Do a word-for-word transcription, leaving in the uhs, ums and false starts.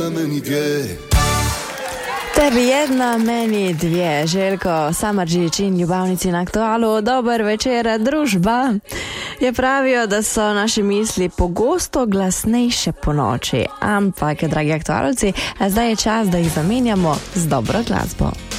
Tebi jedna, meni dvije. Željko Samardžić in ljubavnici na Aktualu. Dober večer, družba. Je pravijo, da so naše misli pogosto glasnejše po noči. Ampak, dragi aktualci, zdaj je čas, da jih zamenjamo z dobro glasbo.